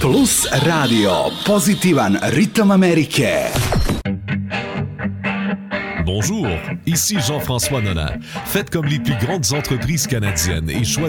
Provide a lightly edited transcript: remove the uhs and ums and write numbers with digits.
Plus Radio, pozitivan ritam Amerike. Bonjour, ici Jean-François Nonat. Faites comme les plus grandes entreprises canadiennes et choisissez